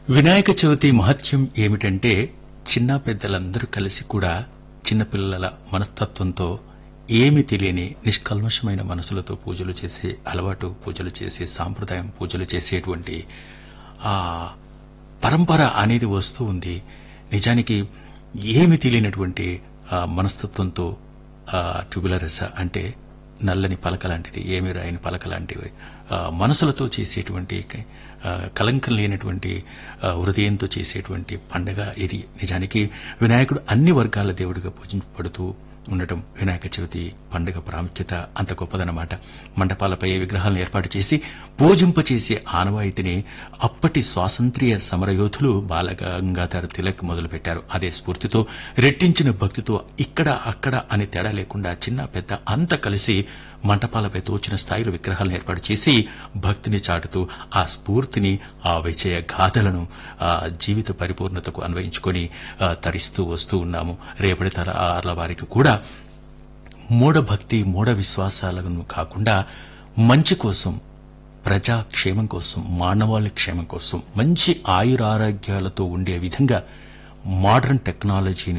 వినాయక చవితి మహత్యం ఏమిటంటే చిన్న పెద్దలందరూ కలిసి కూడా చిన్నపిల్లల మనస్తత్వంతో ఏమి తెలియని నిష్కల్మషమైన మనసులతో పూజలు చేసే అలవాటు, పూజలు చేసే సాంప్రదాయం, పూజలు చేసేటువంటి ఆ పరంపర అనేది వస్తూ ఉంది. నిజానికి ఏమి తెలియనటువంటి మనస్తత్వంతో ట్యూబులరస్ అంటే నల్లని పలక లాంటిది, ఏమి రాయని పలక లాంటివి మనసులతో చేసేటువంటి కలంకం లేనటువంటి హృదయంతో చేసేటువంటి పండగ ఇది. నిజానికి వినాయకుడు అన్ని వర్గాల దేవుడిగా పూజించబడుతూ ఉండటం వినాయక చవితి పండుగ ప్రాముఖ్యత అంత గొప్పదన్నమాట. మండపాలపై విగ్రహాలను ఏర్పాటు చేసి పూజింపచేసే ఆనవాయితీని అప్పటి స్వాతంత్ర్య సమరయోధులు బాలగంగాధర తిలక్ మొదలుపెట్టారు. అదే స్ఫూర్తితో రెట్టించిన భక్తితో ఇక్కడ అక్కడ అని తేడా లేకుండా చిన్న పెద్ద అంతా కలిసి మంటపాలపై తోచిన స్థాయిలో విగ్రహాలను ఏర్పాటు చేసి భక్తిని చాటుతూ ఆ స్ఫూర్తిని, ఆ విజయ గాథలను జీవిత పరిపూర్ణతకు అన్వయించుకొని తరిస్తూ వస్తూ ఉన్నాము. రేపటి తరాల వారికి కూడా మూఢభక్తి, మూఢ విశ్వాసాలను కాకుండా మంచి కోసం, ప్రజా క్షేమం కోసం, మానవాళి క్షేమం కోసం, మంచి ఆయురారోగ్యాలతో ఉండే విధంగా మోడర్న్ టెక్నాలజీని